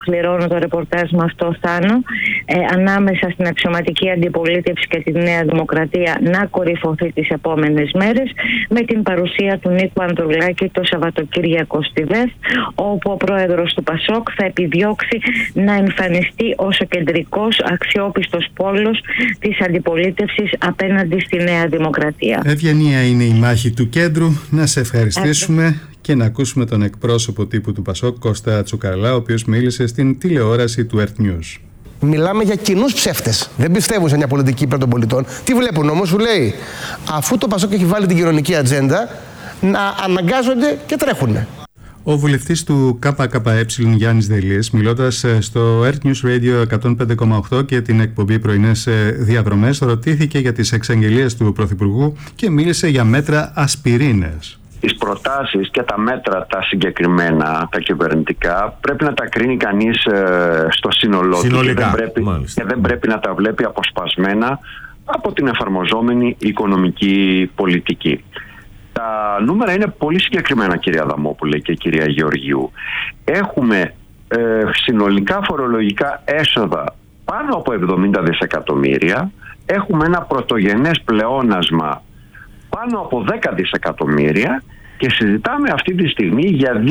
Πληρώνω το ρεπορτάζ με αυτό, Θάνο, ανάμεσα στην αξιωματική αντιπολίτευση και τη Νέα Δημοκρατία να κορυφωθεί τις επόμενες μέρες, με την παρουσία του Νίκου Ανδρουλάκη το Σαββατοκύριακο στη ΔΕΘ, όπου ο πρόεδρος του ΠΑΣΟΚ θα επιδιώξει να εμφανιστεί ως ο κεντρικός αξιόπιστος πόλος της αντιπολίτευσης απέναντι στη Νέα Δημοκρατία. Ευγενία είναι η μάχη του κέντρου. Να σε ευχαριστήσουμε και να ακούσουμε τον εκπρόσωπο τύπου του ΠΑΣΟΚ, Κώστα Τσουκαλά, ο οποίος μίλησε στην τηλεόραση του Earth News. Μιλάμε για κοινούς ψεύτες. Δεν πιστεύουν σε μια πολιτική υπέρ των πολιτών. Τι βλέπουν όμως, σου λέει, αφού το ΠΑΣΟΚ έχει βάλει την κοινωνική ατζέντα, να αναγκάζονται και τρέχουν. Ο βουλευτής του ΚΚΕ Γιάννης Δελίας, μιλώντας στο Earth News Radio 105,8 και την εκπομπή Πρωινές Διαδρομές, ρωτήθηκε για τις εξαγγελίες του Πρωθυπουργού και μίλησε για μέτρα ασπιρίνες. Τις προτάσεις και τα μέτρα τα συγκεκριμένα, τα κυβερνητικά, πρέπει να τα κρίνει κανείς στο σύνολό του και δεν πρέπει να τα βλέπει αποσπασμένα από την εφαρμοζόμενη οικονομική πολιτική. Τα νούμερα είναι πολύ συγκεκριμένα, κυρία Αδαμόπουλε και κυρία Γεωργίου. Έχουμε συνολικά φορολογικά έσοδα πάνω από 70 δισεκατομμύρια. Έχουμε ένα πρωτογενές πλεόνασμα πάνω από 10 δισεκατομμύρια και συζητάμε αυτή τη στιγμή για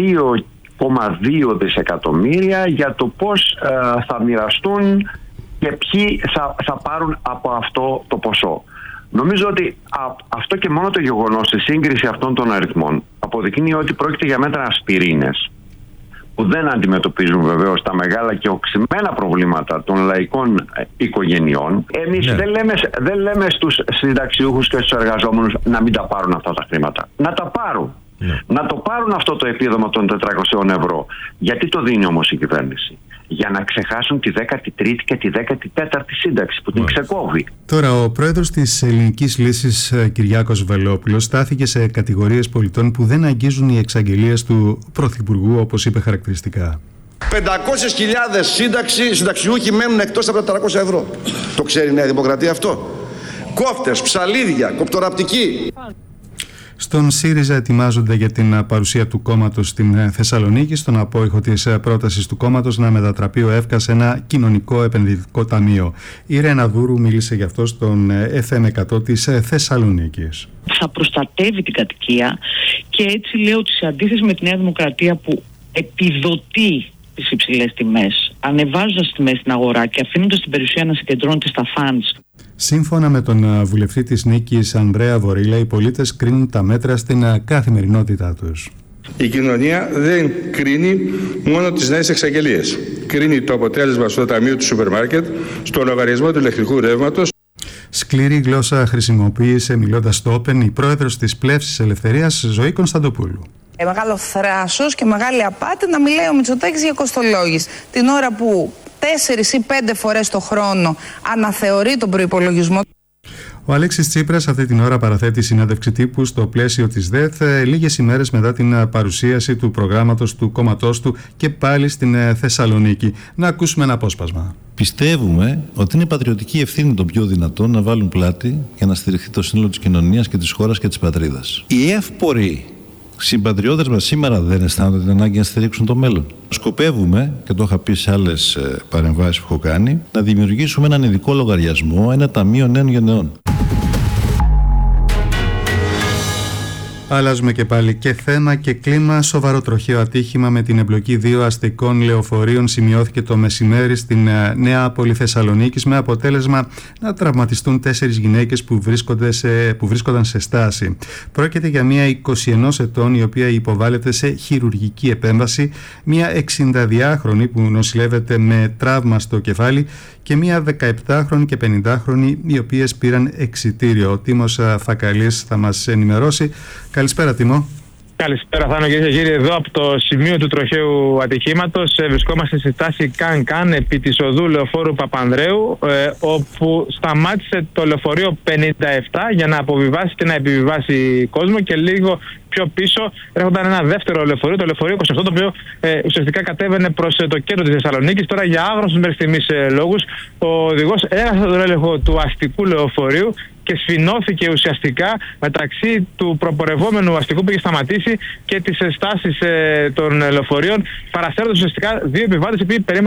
2,2 δισεκατομμύρια για το πώς θα μοιραστούν και ποιοι θα πάρουν από αυτό το ποσό. Νομίζω ότι αυτό και μόνο το γεγονός, η σύγκριση αυτών των αριθμών, αποδεικνύει ότι πρόκειται για μέτρα ασπιρίνες που δεν αντιμετωπίζουν βεβαίως τα μεγάλα και οξυμένα προβλήματα των λαϊκών οικογενειών. Εμείς δεν λέμε στους συνταξιούχους και στους εργαζόμενους να μην τα πάρουν αυτά τα χρήματα. Να τα πάρουν. Να το πάρουν αυτό το επίδομα των 400 ευρώ. Γιατί το δίνει όμως η κυβέρνηση? Για να ξεχάσουν τη 13η και τη 14η σύνταξη που την ξεκόβει. Τώρα, ο πρόεδρος της Ελληνικής Λύσης, Κυριάκος Βελόπουλος, στάθηκε σε κατηγορίες πολιτών που δεν αγγίζουν οι εξαγγελίες του Πρωθυπουργού, όπως είπε χαρακτηριστικά. 500.000 συνταξιούχοι μένουν εκτός από τα 400 ευρώ. Το ξέρει η Νέα Δημοκρατία αυτό? Κόφτες, ψαλίδια, κοπτοραπτική. Στον ΣΥΡΙΖΑ ετοιμάζονται για την παρουσία του κόμματος στην Θεσσαλονίκη, στον απόϊχο της πρότασης του κόμματος να μετατραπεί ο ΕΦΚΑ σε ένα κοινωνικό επενδυτικό ταμείο. Η Ρένα Δούρου μίλησε γι' αυτό στον FM 100 της Θεσσαλονίκης. Θα προστατεύει την κατοικία και έτσι λέω ότι σε αντίθεση με τη Νέα Δημοκρατία που επιδοτεί τις υψηλές τιμές, ανεβάζοντας τις τιμές στην αγορά και αφήνοντας την περιουσία να συγκεντρώνεται στα funds. Σύμφωνα με τον βουλευτή της Νίκης Ανδρέα Βορίλα, οι πολίτες κρίνουν τα μέτρα στην καθημερινότητά τους. Η κοινωνία δεν κρίνει μόνο τις νέες εξαγγελίες. Κρίνει το αποτέλεσμα στο ταμείο του σούπερ μάρκετ, στο λογαριασμό του ηλεκτρικού ρεύματος. Σκληρή γλώσσα χρησιμοποίησε, μιλώντας στο Open, η πρόεδρος της Πλεύσης Ελευθερίας, Ζωή Κωνσταντοπούλου. Μεγάλο θράσος και μεγάλη απάτη να μιλάει ο Μητσοτάκης για κοστολόγηση. Την ώρα που 4 ή 5 φορές το χρόνο αναθεωρεί τον προϋπολογισμό. Ο Αλέξης Τσίπρας αυτή την ώρα παραθέτει συνέντευξη τύπου στο πλαίσιο της ΔΕΘ, λίγες ημέρες μετά την παρουσίαση του προγράμματος του κόμματός του και πάλι στην Θεσσαλονίκη. Να ακούσουμε ένα απόσπασμα. Πιστεύουμε ότι είναι πατριωτική ευθύνη των πιο δυνατών να βάλουν πλάτη για να στηριχθεί το σύνολο της κοινωνίας και της χώρας και της πατρίδας. Οι εύποροι συμπατριώτες μας σήμερα δεν αισθάνονται την ανάγκη να στηρίξουν το μέλλον. Σκοπεύουμε, και το είχα πει σε άλλες παρεμβάσεις που έχω κάνει, να δημιουργήσουμε έναν ειδικό λογαριασμό, ένα ταμείο νέων γενεών. Αλλάζουμε και πάλι και θέμα και κλίμα. Σοβαρό τροχαίο ατύχημα με την εμπλοκή 2 αστικών λεωφορείων σημειώθηκε το μεσημέρι στην Νέα Θεσσαλονίκης, με αποτέλεσμα να τραυματιστούν 4 γυναίκες που βρίσκονταν σε στάση. Πρόκειται για μια 21 ετών η οποία υποβάλλεται σε χειρουργική επέμβαση, μια 62χρονη που νοσηλεύεται με τραύμα στο κεφάλι και μια 17χρονη και 50χρονη οι οποίες πήραν εξιτήριο. Ο Τίμος Φακαλής θα μας ενημερώσει. Καλησπέρα, Τίμο. Καλησπέρα, Θάνο, κυρίες και κύριοι. Εδώ από το σημείο του τροχαίου ατυχήματος βρισκόμαστε στη στάση Καν επί της οδού λεωφόρου Παπανδρέου, όπου σταμάτησε το λεωφορείο 57 για να αποβιβάσει και να επιβιβάσει κόσμο, και λίγο πιο πίσω έρχονταν ένα δεύτερο λεωφορείο, το λεωφορείο 28, το οποίο ουσιαστικά κατέβαινε προς το κέντρο της Θεσσαλονίκης. Τώρα, για άγνωστους μέχρι στιγμής λόγους, ο οδηγός έχασε τον έλεγχο του αστικού λεωφορείου και σφινώθηκε ουσιαστικά μεταξύ του προπορευόμενου αστικού που είχε σταματήσει και της στάσης των λεωφορείων, παρασέρνοντας ουσιαστικά 2 επιβάτες οι οποίοι περίμεναν